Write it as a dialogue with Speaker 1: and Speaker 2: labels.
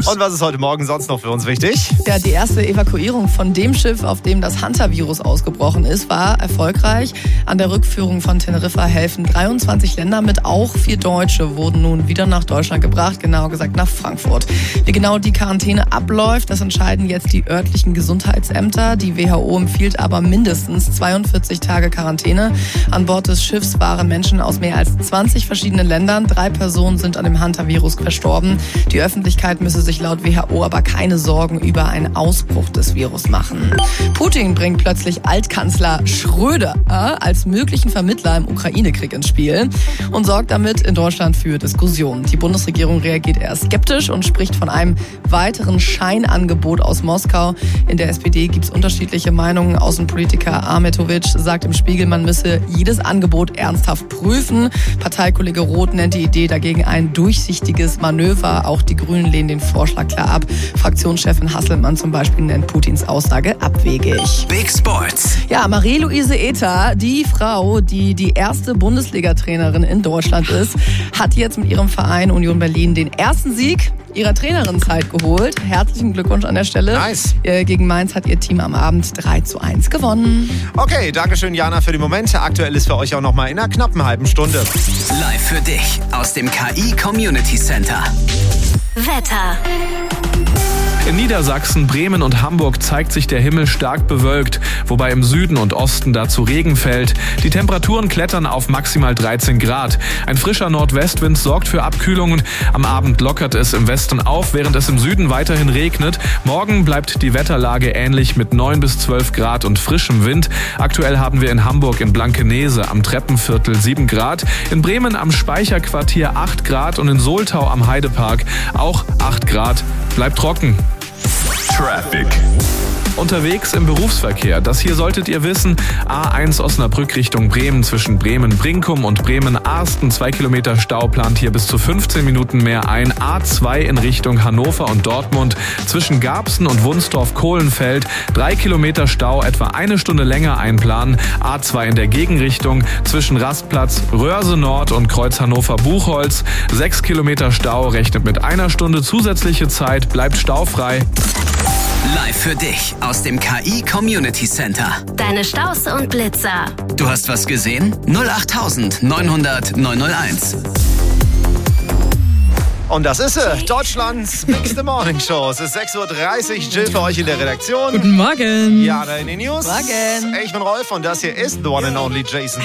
Speaker 1: News.
Speaker 2: Und was ist heute Morgen sonst noch für uns wichtig?
Speaker 3: Ja, die erste Evakuierung von dem Schiff, auf dem das Hantavirus ausgebrochen ist, war erfolgreich. An der Rückführung von Teneriffa helfen 23 Länder mit. Auch 4 Deutsche wurden nun wieder nach Deutschland gebracht, genauer gesagt nach Frankfurt. Wie genau die Quarantäne abläuft, das entscheiden jetzt die örtlichen Gesundheitsämter. Die WHO empfiehlt aber mindestens 42 Tage Quarantäne. An Bord des Schiffs waren Menschen aus mehr als 20 verschiedenen Ländern. 3 Personen sind an dem Hantavirus verstorben. Die Öffentlichkeit müsse sich laut WHO aber keine Sorgen über einen Ausbruch des Virus machen. Putin bringt plötzlich Altkanzler Schröder als möglichen Vermittler im Ukraine-Krieg ins Spiel und sorgt damit in Deutschland für Diskussionen. Die Bundesregierung reagiert eher skeptisch und spricht von einem weiteren Scheinangebot aus Moskau. In der SPD gibt es unterschiedliche Meinungen. Außenpolitiker Ahmetovic sagt im Spiegel, man müsse jedes Angebot ernsthaft prüfen. Parteikollege Roth nennt die Idee dagegen ein durchsichtiges Manöver. Auch die Grünen lehnen den Vorschlag klar ab. Fraktionschefin Hasselmann zum Beispiel nennt Putins Aussage abwegig.
Speaker 4: Big Sports.
Speaker 3: Ja, Marie-Louise Ether, die Frau, die erste Bundesliga-Trainerin in Deutschland ist, hat jetzt mit ihrem Verein Union Berlin den ersten Sieg ihrer Trainerinnenzeit geholt. Herzlichen Glückwunsch an der Stelle.
Speaker 2: Nice.
Speaker 3: Gegen Mainz hat ihr Team am Abend 3:1 gewonnen.
Speaker 2: Okay, dankeschön Jana für die Momente. Aktuell ist für euch auch noch mal in einer knappen halben Stunde.
Speaker 4: Live für dich aus dem KI Community Center.
Speaker 5: Wetter.
Speaker 1: In Niedersachsen, Bremen und Hamburg zeigt sich der Himmel stark bewölkt, wobei im Süden und Osten dazu Regen fällt. Die Temperaturen klettern auf maximal 13 Grad. Ein frischer Nordwestwind sorgt für Abkühlungen. Am Abend lockert es im Westen auf, während es im Süden weiterhin regnet. Morgen bleibt die Wetterlage ähnlich mit 9 bis 12 Grad und frischem Wind. Aktuell haben wir in Hamburg in Blankenese am Treppenviertel 7 Grad, in Bremen am Speicherquartier 8 Grad und in Soltau am Heidepark auch 8 Grad. Bleibt trocken.
Speaker 6: Traffic.
Speaker 1: Unterwegs im Berufsverkehr. Das hier solltet ihr wissen. A1 Osnabrück Richtung Bremen zwischen Bremen-Brinkum und Bremen-Arsten. 2 Kilometer Stau plant hier bis zu 15 Minuten mehr ein. A2 in Richtung Hannover und Dortmund zwischen Garbsen und Wunsdorf-Kohlenfeld. 3 Kilometer Stau, etwa 1 Stunde länger einplanen. A2 in der Gegenrichtung zwischen Rastplatz Röhrse Nord und Kreuz Hannover-Buchholz. 6 Kilometer Stau, rechnet mit 1 Stunde zusätzliche Zeit, bleibt staufrei.
Speaker 4: Live für dich aus dem KI Community Center.
Speaker 5: Deine Staus und Blitzer.
Speaker 4: Du hast was gesehen? 08000 900 901.
Speaker 2: Und das ist sie, Deutschlands Mixed Morning Show. Es ist 6:30 Uhr, Jill für euch in der Redaktion.
Speaker 3: Guten Morgen.
Speaker 2: Jana in den News.
Speaker 3: Morgen.
Speaker 2: Ich bin Rolf und das hier ist The One and Only Jason.